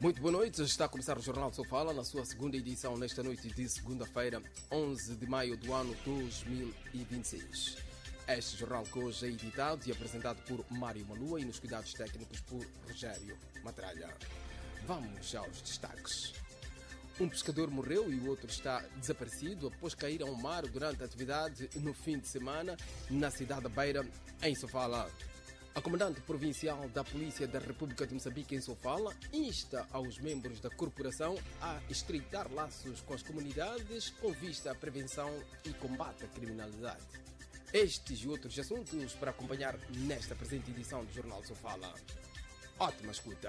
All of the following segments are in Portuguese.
Muito boa noite, está a começar o Jornal Sofala na sua segunda edição nesta noite de segunda-feira, 11 de maio do ano 2026. Este jornal que hoje é editado e apresentado por Mário Malua e nos cuidados técnicos por Rogério Matralha. Vamos aos destaques. Um pescador morreu e o outro está desaparecido após cair ao mar durante a atividade no fim de semana na cidade da Beira, em Sofala. A comandante provincial da Polícia da República de Moçambique, em Sofala, insta aos membros da corporação a estreitar laços com as comunidades com vista à prevenção e combate à criminalidade. Estes e outros assuntos para acompanhar nesta presente edição do Jornal Sofala. Ótima escuta!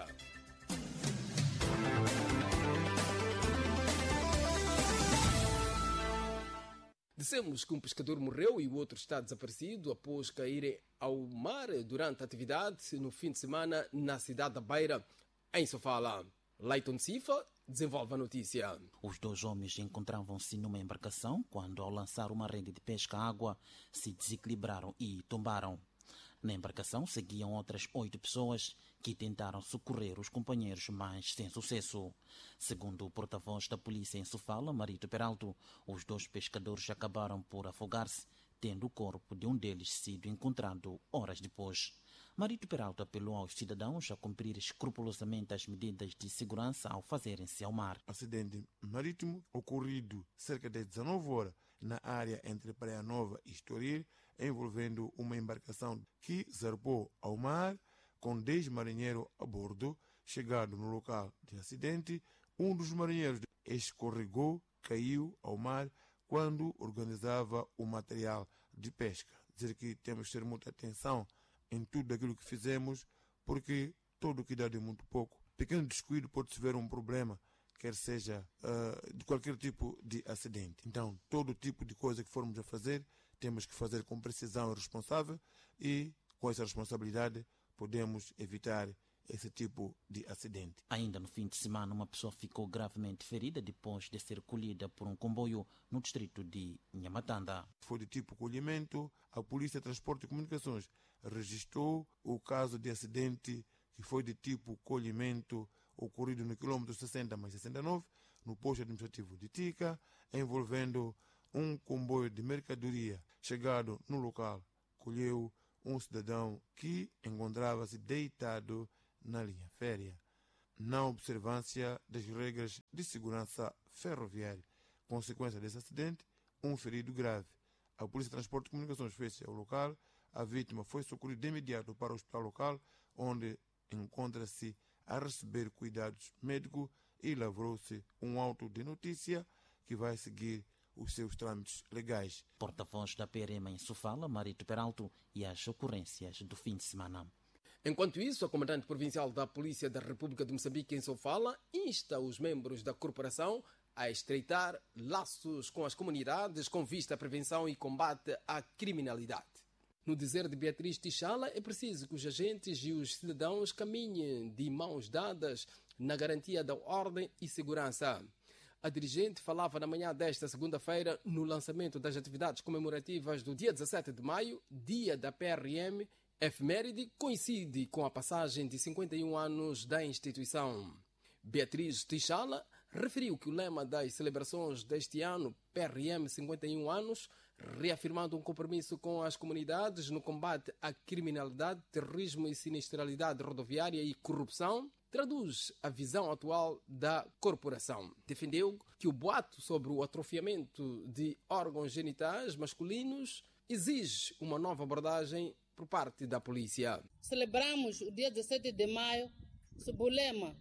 Dissemos que um pescador morreu e o outro está desaparecido após cair ao mar durante a atividade no fim de semana na cidade da Beira, em Sofala. Leiton Sifa desenvolve a notícia. Os dois homens encontravam-se numa embarcação quando, ao lançar uma rede de pesca à água, se desequilibraram e tombaram. Na embarcação seguiam outras 8 pessoas que tentaram socorrer os companheiros, mas sem sucesso. Segundo o porta-voz da polícia em Sofala, Marito Peralto, os 2 pescadores acabaram por afogar-se, tendo o corpo de um deles sido encontrado horas depois. Marito Peralto apelou aos cidadãos a cumprir escrupulosamente as medidas de segurança ao fazerem-se ao mar. Acidente marítimo ocorrido cerca de 19 horas na área entre Praia Nova e Estoril, envolvendo uma embarcação que zarpou ao mar com 10 marinheiros a bordo. Chegado no local de acidente, um dos marinheiros escorregou, caiu ao mar quando organizava o material de pesca. Dizer que temos que ter muita atenção em tudo aquilo que fizemos, porque todo cuidado é muito pouco. Pequeno descuido pode-se ver um problema, quer seja de qualquer tipo de acidente. Então, todo tipo de coisa que formos a fazer, temos que fazer com precisão e responsável, e com essa responsabilidade podemos evitar esse tipo de acidente. Ainda no fim de semana, uma pessoa ficou gravemente ferida depois de ser colhida por um comboio no distrito de Nhamatanda. Foi de tipo colhimento. A Polícia de Transporte e Comunicações registrou o caso de acidente que foi de tipo colhimento ocorrido no quilômetro 60 mais 69, no posto administrativo de Tica, envolvendo um comboio de mercadoria. Chegado no local, colheu um cidadão que encontrava-se deitado na linha férrea, na observância das regras de segurança ferroviária. Consequência desse acidente, um ferido grave. A Polícia de Transporte e Comunicações fez-se ao local. A vítima foi socorrida de imediato para o hospital local, onde encontra-se a receber cuidados médicos, e lavrou-se um auto de notícia que vai seguir os seus trâmites legais. Porta-voz da PRM em Sofala, Marito Peralto, e as ocorrências do fim de semana. Enquanto isso, a comandante provincial da Polícia da República de Moçambique, em Sofala, insta os membros da corporação a estreitar laços com as comunidades com vista à prevenção e combate à criminalidade. No dizer de Beatriz Tichala, é preciso que os agentes e os cidadãos caminhem de mãos dadas na garantia da ordem e segurança. A dirigente falava na manhã desta segunda-feira no lançamento das atividades comemorativas do dia 17 de maio, dia da PRM. Efeméride coincide com a passagem de 51 anos da instituição. Beatriz Tichala referiu que o lema das celebrações deste ano, PRM 51 anos, reafirmando um compromisso com as comunidades no combate à criminalidade, terrorismo e sinistralidade rodoviária e corrupção, traduz a visão atual da corporação. Defendeu que o boato sobre o atrofiamento de órgãos genitais masculinos exige uma nova abordagem por parte da polícia. Celebramos o dia 17 de maio sob o lema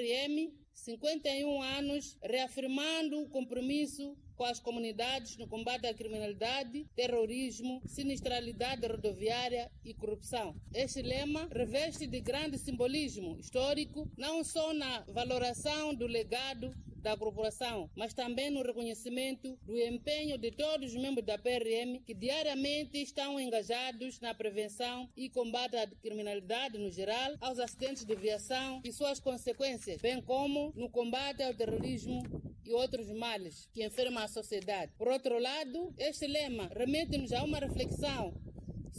PRM 51 anos, reafirmando o compromisso com as comunidades no combate à criminalidade, terrorismo, sinistralidade rodoviária e corrupção. Este lema reveste de grande simbolismo histórico, não só na valoração do legado da corporação, mas também no reconhecimento do empenho de todos os membros da PRM que diariamente estão engajados na prevenção e combate à criminalidade no geral, aos acidentes de viação e suas consequências, bem como no combate ao terrorismo e outros males que enfermam a sociedade. Por outro lado, este lema remete-nos a uma reflexão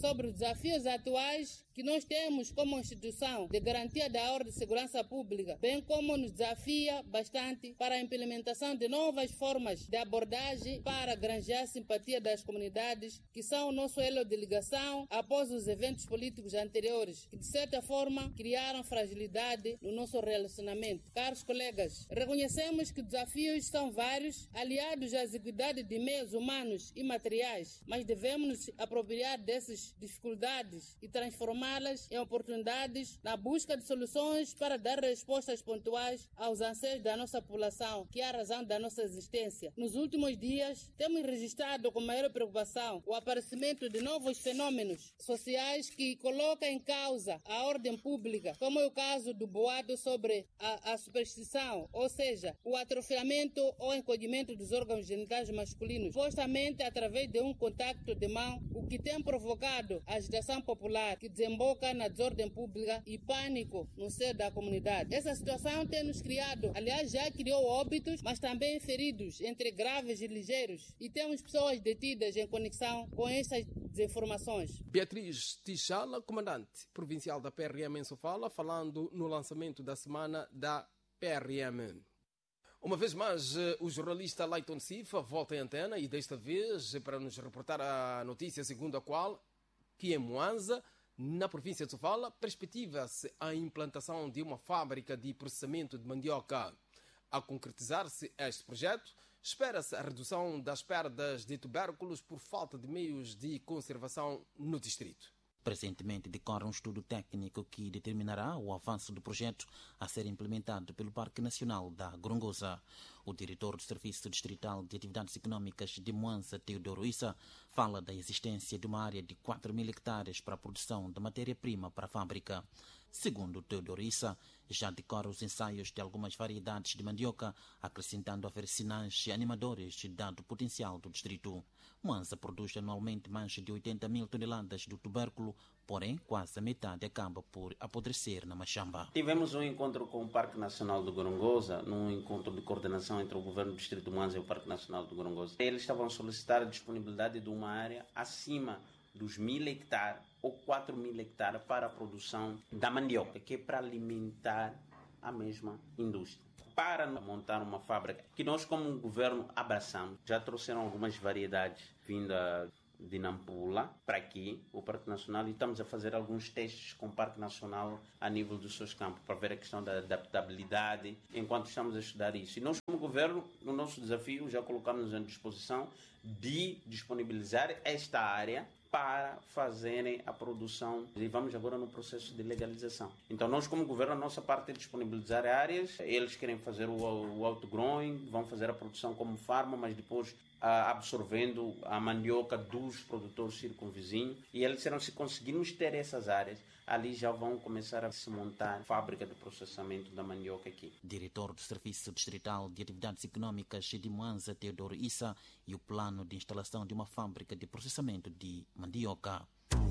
sobre os desafios atuais que nós temos como instituição de garantia da ordem e segurança pública, bem como nos desafia bastante para a implementação de novas formas de abordagem para granjear a simpatia das comunidades, que são o nosso elo de ligação após os eventos políticos anteriores, que de certa forma criaram fragilidade no nosso relacionamento. Caros colegas, reconhecemos que os desafios são vários, aliados à exiguidade de meios humanos e materiais, mas devemos nos apropriar dessas dificuldades e transformá-las em oportunidades na busca de soluções para dar respostas pontuais aos anseios da nossa população, que é a razão da nossa existência. Nos últimos dias, temos registrado com maior preocupação o aparecimento de novos fenômenos sociais que colocam em causa a ordem pública, como é o caso do boato sobre a superstição, ou seja, o atrofiamento ou encolhimento dos órgãos genitais masculinos, supostamente através de um contacto de mão, o que tem provocado a agitação popular que desemboca na desordem pública e pânico no seio da comunidade. Essa situação tem nos criado, aliás, já criou óbitos, mas também feridos, entre graves e ligeiros, e temos pessoas detidas em conexão com essas desinformações. Beatriz Tichala, comandante provincial da PRM em Sofala, falando no lançamento da semana da PRM. Uma vez mais, o jornalista Leiton Sifa volta em antena e desta vez para nos reportar a notícia segundo a qual, que em Moanza, na província de Sofala, perspectiva-se a implantação de uma fábrica de processamento de mandioca. A concretizar-se este projeto, espera-se a redução das perdas de tubérculos por falta de meios de conservação no distrito. Presentemente decorre um estudo técnico que determinará o avanço do projeto a ser implementado pelo Parque Nacional da Gorongosa. O diretor do Serviço Distrital de Atividades Econômicas de Moanza, Teodoro Issa, fala da existência de uma área de 4.000 hectares para a produção de matéria-prima para a fábrica. Segundo Teodoro Issa, já decorre os ensaios de algumas variedades de mandioca, acrescentando haver sinais animadores dado o potencial do distrito. Moanza produz anualmente mais de 80.000 toneladas do tubérculo, porém quase a metade acaba por apodrecer na machamba. Tivemos um encontro com o Parque Nacional do Gorongosa, num encontro de coordenação entre o Governo do Distrito de Moanza e o Parque Nacional do Gorongosa. Eles estavam a solicitar a disponibilidade de uma área acima dos 1.000 hectares ou 4.000 hectares para a produção da mandioca, que é para alimentar a mesma indústria. Para montar uma fábrica que nós como governo abraçamos, já trouxeram algumas variedades vinda de Nampula para aqui, o Parque Nacional, e estamos a fazer alguns testes com o Parque Nacional a nível dos seus campos, para ver a questão da adaptabilidade, enquanto estamos a estudar isso. E nós como governo, no nosso desafio, já colocamos à disposição de disponibilizar esta área para fazerem a produção, e vamos agora no processo de legalização. Então nós como governo, a nossa parte é disponibilizar áreas, eles querem fazer o outgrowing, vão fazer a produção como farma, mas depois absorvendo a mandioca dos produtores circunvizinhos, e eles disseram, se conseguirmos ter essas áreas, ali já vão começar a se montar fábrica de processamento da mandioca aqui. Diretor do Serviço Distrital de Atividades Econômicas de Moanza, Teodoro Issa, e o plano de instalação de uma fábrica de processamento de mandioca.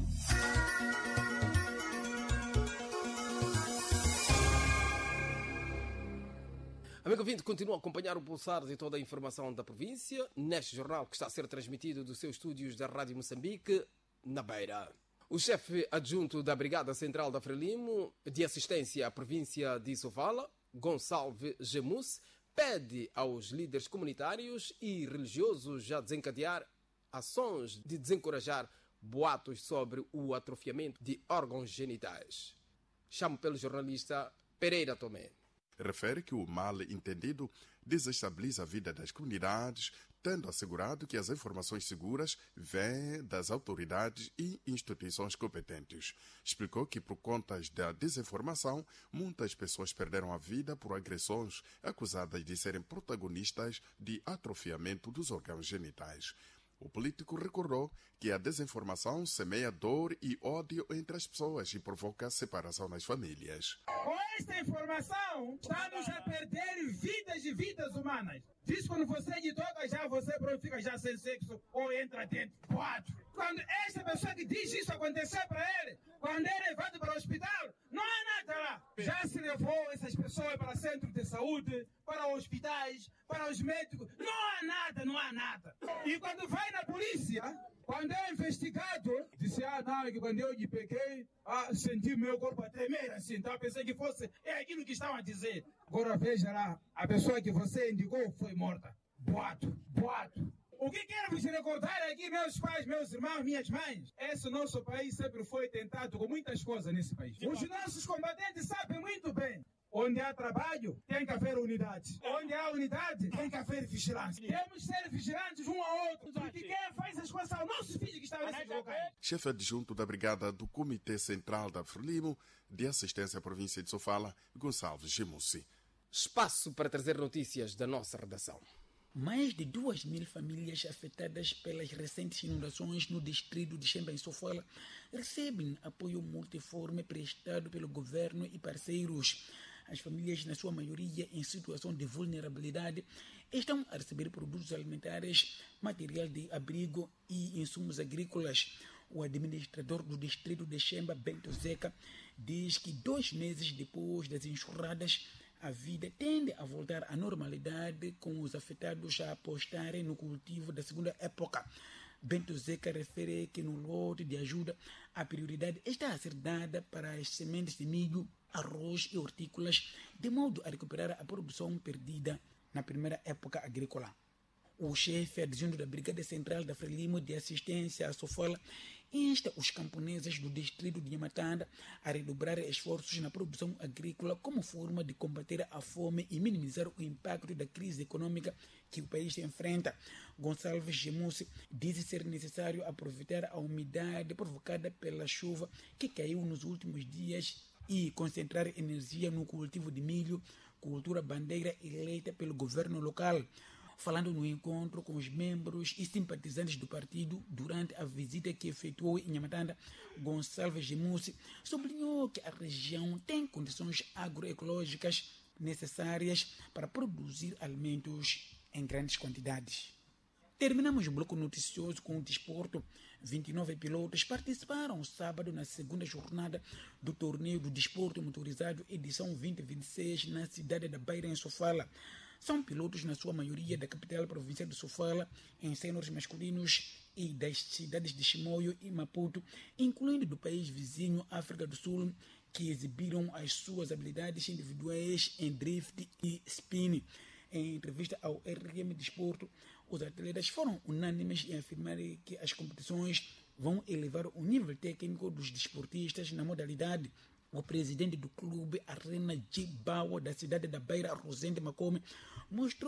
Amigo ouvinte, continua a acompanhar o pulsar de toda a informação da província neste jornal que está a ser transmitido dos seus estúdios da Rádio Moçambique, na Beira. O chefe adjunto da Brigada Central da Frelimo de Assistência à província de Sofala, Gonçalves Gemus, pede aos líderes comunitários e religiosos a desencadear ações de desencorajar boatos sobre o atrofiamento de órgãos genitais. Chamo pelo jornalista Pereira Tomé. Refere que o mal entendido desestabiliza a vida das comunidades, tendo assegurado que as informações seguras vêm das autoridades e instituições competentes. Explicou que, por conta da desinformação, muitas pessoas perderam a vida por agressões acusadas de serem protagonistas de atrofiamento dos órgãos genitais. O político recordou que a desinformação semeia dor e ódio entre as pessoas e provoca separação nas famílias. Com esta informação, estamos a perder vidas e vidas humanas. Diz quando você de toca já, você fica já sem sexo ou entra dentro. Quando esta pessoa que diz isso acontecer para ele, quando ele é levado para o hospital, não há nada lá. Já se levou essas pessoas para centros de saúde, para hospitais, para os médicos. Não há nada. E quando vai na polícia, Quando é investigado, disse, não, que quando eu lhe peguei, senti meu corpo a tremer assim, então eu pensei que fosse, é aquilo que estavam a dizer. Agora veja lá, a pessoa que você indicou foi morta. Boato. O que quero vos recordar aqui, meus pais, meus irmãos, minhas mães? Esse nosso país sempre foi tentado com muitas coisas nesse país. Os nossos combatentes sabem muito bem. Onde há trabalho, tem que haver unidade. Onde há unidade, tem que haver vigilância. Temos que ser vigilantes um ao outro. Porque quem faz as coisas são nossos filhos que estão nesse lugar. Chefe adjunto da Brigada do Comitê Central da Frelimo de Assistência à Província de Sofala, Gonçalves Gimussi. Espaço para trazer notícias da nossa redação. Mais de 2.000 famílias afetadas pelas recentes inundações no distrito de Xemba, em Sofala, recebem apoio multiforme prestado pelo governo e parceiros. As famílias, na sua maioria em situação de vulnerabilidade, estão a receber produtos alimentares, material de abrigo e insumos agrícolas. O administrador do distrito de Xemba, Bento Zeca, diz que 2 meses depois das enxurradas, a vida tende a voltar à normalidade, com os afetados a apostarem no cultivo da segunda época. Bento Zeca refere que no lote de ajuda, a prioridade está a ser dada para as sementes de milho, arroz e hortícolas, de modo a recuperar a produção perdida na primeira época agrícola. O chefe adjunto da Brigada Central da Frelimo de Assistência à Sofala insta os camponeses do distrito de Nhamatanda a redobrar esforços na produção agrícola como forma de combater a fome e minimizar o impacto da crise econômica que o país enfrenta. Gonçalves Gimussi diz ser necessário aproveitar a umidade provocada pela chuva que caiu nos últimos dias e concentrar energia no cultivo de milho, cultura bandeira eleita pelo governo local. Falando no encontro com os membros e simpatizantes do partido durante a visita que efetuou em Nhamatanda, Gonçalves Gimussi sublinhou que a região tem condições agroecológicas necessárias para produzir alimentos em grandes quantidades. Terminamos o bloco noticioso com o desporto. 29 pilotos participaram sábado na segunda jornada do torneio do desporto motorizado edição 2026 na cidade da Beira, em Sofala. São pilotos, na sua maioria, da capital província de Sofala, em sêniores masculinos e das cidades de Chimoio e Maputo, incluindo do país vizinho África do Sul, que exibiram as suas habilidades individuais em drift e spin. Em entrevista ao RM Desporto, os atletas foram unânimes em afirmar que as competições vão elevar o nível técnico dos desportistas na modalidade. O presidente do clube Arena G. Bawa, da cidade da Beira, Rosende Macome, mostrou